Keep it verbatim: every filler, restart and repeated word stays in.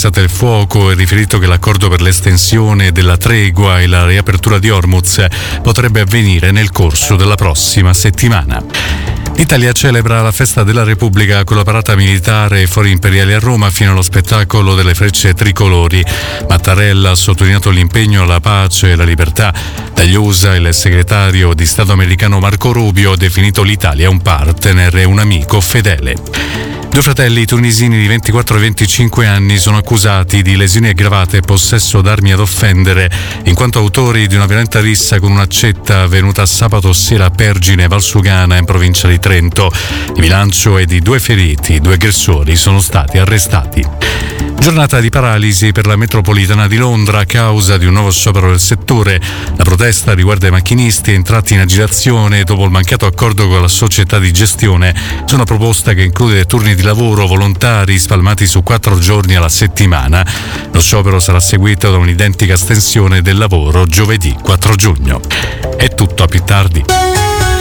cessate il fuoco e riferito che l'accordo per l'estensione della tregua e la riapertura di Hormuz potrebbe avvenire nel corso della prossima settimana. L'Italia celebra la festa della Repubblica con la parata militare fuori imperiali a Roma fino allo spettacolo delle frecce tricolori. Mattarella ha sottolineato l'impegno alla pace e alla libertà. Dagli U S A il segretario di Stato americano Marco Rubio ha definito l'Italia un partner e un amico fedele. Due fratelli tunisini di ventiquattro e venticinque anni sono accusati di lesioni aggravate e possesso d'armi ad offendere, in quanto autori di una violenta rissa con un'accetta avvenuta sabato sera a Pergine, Valsugana, in provincia di Trento. Il bilancio è di due feriti, due aggressori sono stati arrestati. Giornata di paralisi per la metropolitana di Londra a causa di un nuovo sciopero del settore. La protesta riguarda i macchinisti entrati in agitazione dopo il mancato accordo con la società di gestione su una proposta che include turni di lavoro volontari spalmati su quattro giorni alla settimana. Lo sciopero sarà seguito da un'identica estensione del lavoro giovedì quattro giugno. È tutto, a più tardi.